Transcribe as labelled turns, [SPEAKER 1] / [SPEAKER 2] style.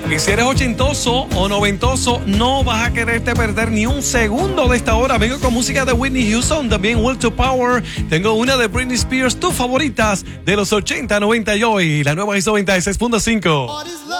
[SPEAKER 1] Y si eres ochentoso o noventoso, no vas a quererte perder ni un segundo de esta hora. Vengo con música de Whitney Houston, también Will to Power. Tengo una de Britney Spears, tus favoritas de los 80, 90 y hoy. La nueva es 96.5.